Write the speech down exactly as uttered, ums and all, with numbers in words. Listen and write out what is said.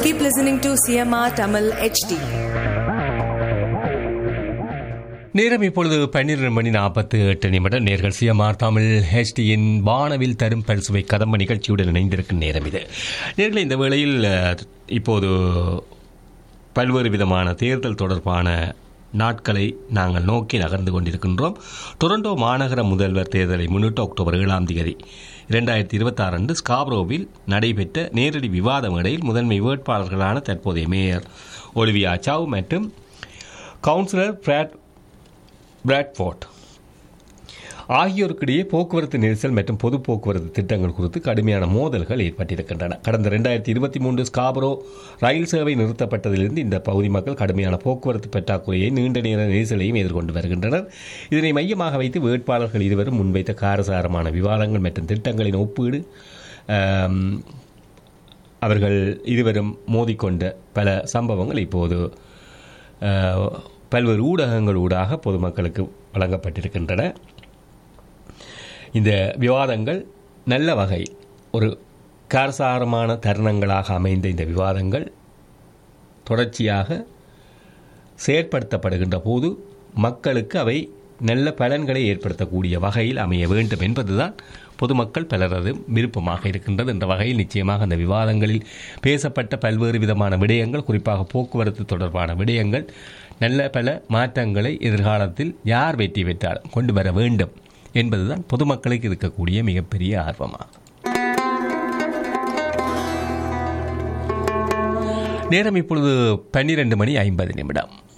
Keep listening to C M R Tamil H D. நேரம் இப்பொழுது பன்னிரண்டு மணி நாற்பத்தி எட்டு நிமிடம். நேர்கள் சிஎம்ஆர் தமிழ் ஹெச்டியின் வானவில் தரும் பரிசுவை கதம்ப நிகழ்ச்சியுடன் இணைந்திருக்கும் நேரம் இது. நேர்களை இந்த வேளையில் இப்போது பல்வேறு விதமான தேர்தல் தொடர்பான நாட்களை நாங்கள் நோக்கி நகர்ந்து கொண்டிருக்கின்றோம். டொரண்டோ மாநகர முதல்வர் தேர்தலை முன்னிட்டு அக்டோபர் ஏழாம் தேதி இரண்டாயிரத்தி இருபத்தி ஆறு அன்று ஸ்காப்ரோவில் நடைபெற்ற நேரடி விவாத மேடையில் முதன்மை வேட்பாளர்களான தற்போதைய மேயர் ஒலிவியா சாவ் மற்றும் கவுன்சிலர் பிராட் பிராட்ஃபோர்ட் ஆகியோருக்கிடையே போக்குவரத்து நெரிசல் மற்றும் பொது போக்குவரத்து திட்டங்கள் குறித்து கடுமையான மோதல்கள் ஏற்பட்டிருக்கின்றன. கடந்த இரண்டாயிரத்தி இருபத்தி மூன்று ஸ்காபரோ ரயில் சேவை நிறுத்தப்பட்டதிலிருந்து இந்த பகுதி மக்கள் கடுமையான போக்குவரத்து பற்றாக்குறையை நீண்ட நேர நெரிசலையும் எதிர்கொண்டு வருகின்றனர். இதனை மையமாக வைத்து வேட்பாளர்கள் இருவரும் முன்வைத்த காரசாரமான விவாதங்கள் மற்றும் திட்டங்களின் ஒப்பீடு அவர்கள் இருவரும் மோதிக்கொண்ட பல சம்பவங்கள் இப்போது பல்வேறு ஊடகங்கள் ஊடாக பொதுமக்களுக்கு வழங்கப்பட்டிருக்கின்றன. இந்த விவாதங்கள் நல்ல வகை ஒரு காரசாரமான தருணங்களாக அமைந்த இந்த விவாதங்கள் தொடர்ச்சியாக செயற்படுத்தப்படுகின்ற போது மக்களுக்கு அவை நல்ல பலன்களை ஏற்படுத்தக்கூடிய வகையில் அமைய வேண்டும் என்பதுதான் பொதுமக்கள் பலரது விருப்பமாக இருக்கின்றது. என்ற வகையில் நிச்சயமாக அந்த விவாதங்களில் பேசப்பட்ட பல்வேறு விதமான விடயங்கள், குறிப்பாக போக்குவரத்து தொடர்பான விடயங்கள், நல்ல பல மாற்றங்களை எதிர்காலத்தில் யார் வெற்றி பெற்றாலும் கொண்டு வர வேண்டும் என்பதுதான் பொதுமக்களுக்கு இருக்கக்கூடிய மிகப்பெரிய ஆர்வமாகும். நேரம் இப்பொழுது பன்னிரண்டு மணி ஐம்பது நிமிடம்.